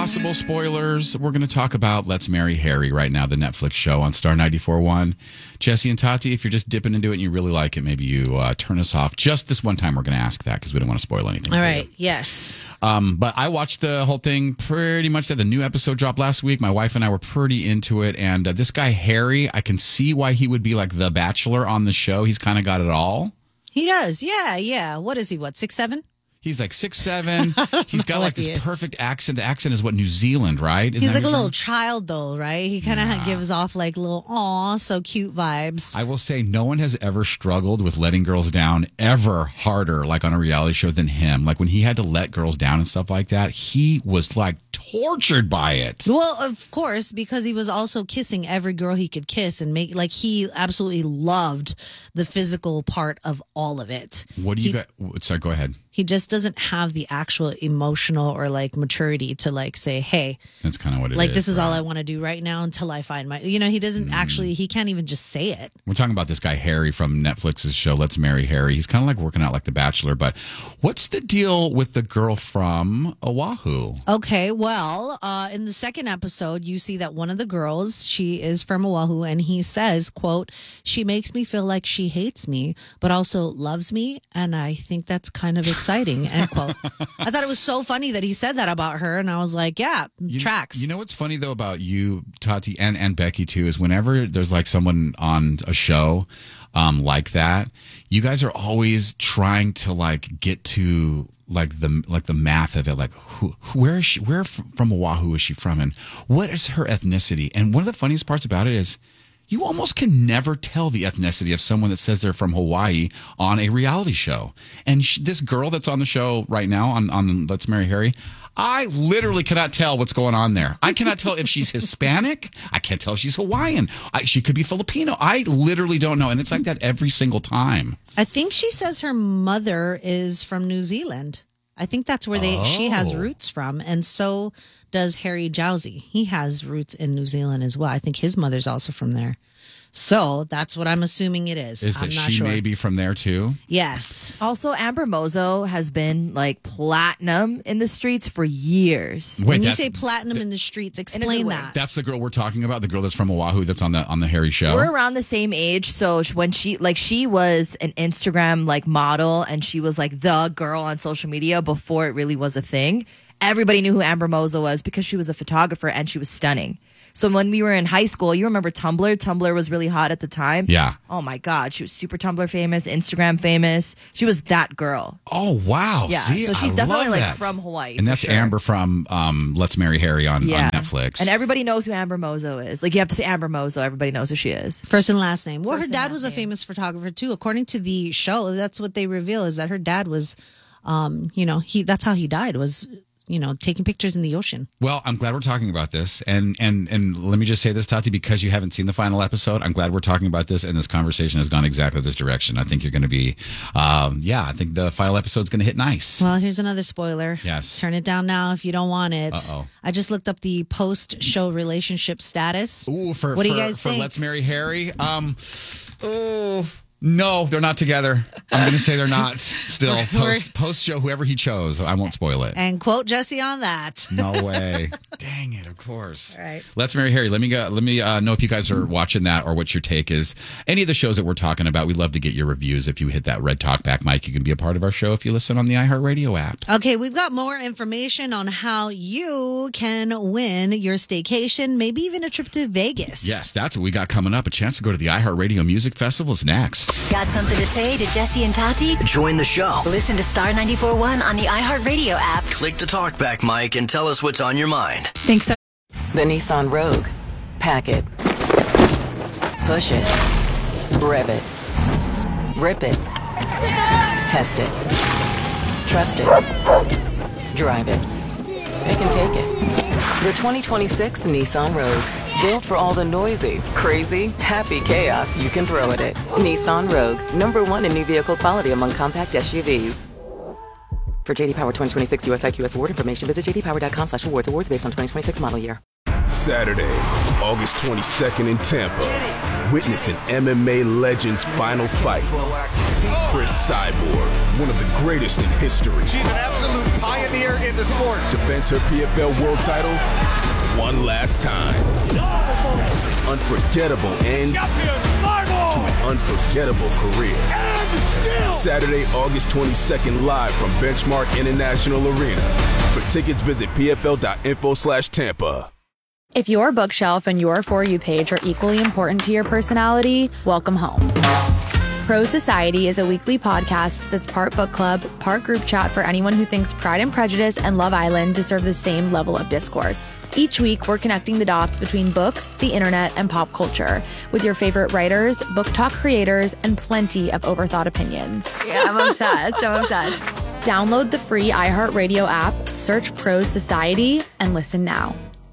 possible spoilers. We're going to talk about Let's Marry Harry right now, the Netflix show on Star 94.1. Jesse and Tati, if you're just dipping into it and you really like it, maybe you turn us off. Just this one time we're going to ask that because we don't want to spoil anything. All right, yes. But I watched the whole thing pretty much. The new episode dropped last week. My wife and I were pretty into it. And this guy, Harry, I can see why he would be like the Bachelor on the show. He's kind of got it all. He does, yeah. What is he, 6'7"? He's like 6'7". He's got like this perfect accent. The accent is what, New Zealand, right? He's like a little child, though, right? He kind of gives off like little, aw, so cute vibes. I will say no one has ever struggled with letting girls down ever harder, like on a reality show, than him. Like when he had to let girls down and stuff like that, he was like tortured by it. Well, of course, because he was also kissing every girl he could kiss and make like he absolutely loved the physical part of all of it. What do you got? Sorry, go ahead. He just doesn't have the actual emotional or like maturity to like say, hey, that's kind of what it is. Like, this is all I want to do right now until I find my, he doesn't actually, he can't even just say it. We're talking about this guy, Harry, from Netflix's show, Let's Marry Harry. He's kind of like working out like The Bachelor, but what's the deal with the girl from Oahu? Okay, well, in the second episode, you see that one of the girls, she is from Oahu, and he says, quote, she makes me feel like she hates me, but also loves me, and I think that's kind of exciting, end quote. I thought it was so funny that he said that about her, and I was like, yeah, tracks. You know what's funny, though, about you, Tati, and Becky, too, is whenever there's like someone on a show like that, you guys are always trying to like get to like the math of it, like where is she, where from Oahu is she from, and what is her ethnicity? And one of the funniest parts about it is you almost can never tell the ethnicity of someone that says they're from Hawaii on a reality show. And this girl that's on the show right now on Let's Marry Harry, I literally cannot tell what's going on there. I cannot tell if she's Hispanic. I can't tell if she's Hawaiian. She could be Filipino. I literally don't know. And it's like that every single time. I think she says her mother is from New Zealand. I think that's where she has roots from. And so does Harry Jowsey. He has roots in New Zealand as well. I think his mother's also from there. So that's what I'm assuming it is. Is that she may be from there too? Yes. Also, Amber Mozo has been like platinum in the streets for years. When you say platinum in the streets, explain that. That's the girl we're talking about, the girl that's from Oahu that's on the Harry show. We're around the same age, so when she was an Instagram like model, and she was like the girl on social media before it really was a thing. Everybody knew who Amber Mozo was because she was a photographer and she was stunning. So when we were in high school, you remember Tumblr? Tumblr was really hot at the time. Yeah. Oh my God. She was super Tumblr famous, Instagram famous. She was that girl. Oh, wow. Yeah. See, so she's definitely like from Hawaii. And that's sure. Amber from Let's Marry Harry on Netflix. And everybody knows who Amber Mozo is. Like, you have to say Amber Mozo. Everybody knows who she is. First and last name. Well, her dad was a famous photographer too. According to the show, that's what they reveal, is that her dad was, that's how he died, was taking pictures in the ocean. Well, I'm glad we're talking about this. And let me just say this, Tati, because you haven't seen the final episode, I'm glad we're talking about this, and this conversation has gone exactly this direction. I think you're going to be, I think the final episode's going to hit nice. Well, here's another spoiler. Yes. Turn it down now if you don't want it. Uh-oh. I just looked up the post-show relationship status. Ooh, what do you guys think? For Let's Marry Harry? No, they're not together. I'm going to say they're not still. Post show, whoever he chose. I won't spoil it. And quote Jesse on that. No way. Dang it, of course. All right. Let's Marry Harry. Let me know if you guys are watching that or what your take is. Any of the shows that we're talking about, we'd love to get your reviews. If you hit that red talkback mic, you can be a part of our show if you listen on the iHeartRadio app. Okay, we've got more information on how you can win your staycation, maybe even a trip to Vegas. Yes, that's what we got coming up. A chance to go to the iHeartRadio Music Festival is next. Got something to say to Jesse and Tati? Join the show. Listen to Star 94.1 on the iHeartRadio app. Click the talkback mic and tell us what's on your mind. Thanks. The Nissan Rogue. Pack it. Push it. Rev it. Rip it. Test it. Trust it. Drive it. It can take it. The 2026 Nissan Rogue. Built for all the noisy, crazy, happy chaos you can throw at it. Nissan Rogue, #1 in new vehicle quality among compact SUVs. For JD Power 2026 US IQS award information, visit jdpower.com/awards. Awards based on 2026 model year. Saturday, August 22nd in Tampa. Witness an MMA legend's final fight. Chris Cyborg, one of the greatest in history. She's an absolute pioneer in the sport. Defends her PFL world title one last time. Unforgettable end to an unforgettable career. Saturday, August 22nd, live from Benchmark International Arena. For tickets, visit pfl.info/Tampa. If your bookshelf and your For You page are equally important to your personality, welcome home. Pro Society is a weekly podcast that's part book club, part group chat for anyone who thinks Pride and Prejudice and Love Island deserve the same level of discourse. Each week, we're connecting the dots between books, the internet, and pop culture with your favorite writers, book talk creators, and plenty of overthought opinions. Yeah, I'm obsessed. Download the free iHeartRadio app, search Pro Society, and listen now.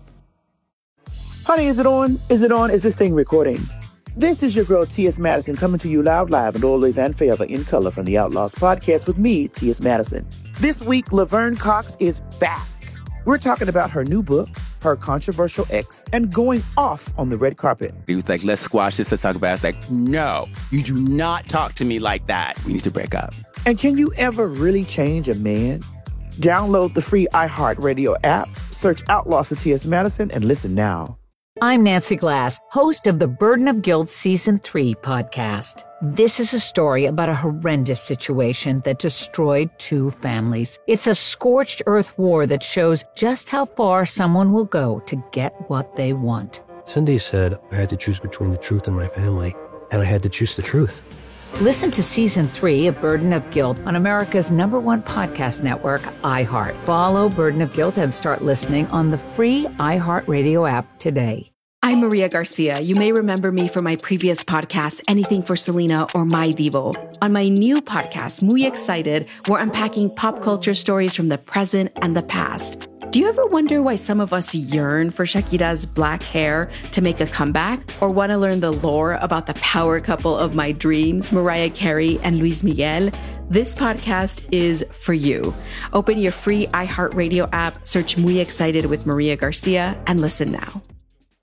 Honey, is it on? Is this thing recording? This is your girl, T.S. Madison, coming to you live and always and forever in color from the Outlaws podcast with me, T.S. Madison. This week, Laverne Cox is back. We're talking about her new book, her controversial ex, and going off on the red carpet. He was like, let's squash this, let's talk about it. I was like, no, you do not talk to me like that. We need to break up. And can you ever really change a man? Download the free iHeartRadio app, search Outlaws for T.S. Madison, and listen now. I'm Nancy Glass, host of the Burden of Guilt Season 3 podcast. This is a story about a horrendous situation that destroyed 2 families. It's a scorched earth war that shows just how far someone will go to get what they want. Cindy said I had to choose between the truth and my family, and I had to choose the truth. Listen to Season 3 of Burden of Guilt on America's #1 podcast network, iHeart. Follow Burden of Guilt and start listening on the free iHeartRadio app today. I'm Maria Garcia. You may remember me from my previous podcast, Anything for Selena or My Divo. On my new podcast, Muy Excited, we're unpacking pop culture stories from the present and the past. Do you ever wonder why some of us yearn for Shakira's black hair to make a comeback? Or want to learn the lore about the power couple of my dreams, Mariah Carey and Luis Miguel? This podcast is for you. Open your free iHeartRadio app, search Muy Excited with Maria Garcia, and listen now.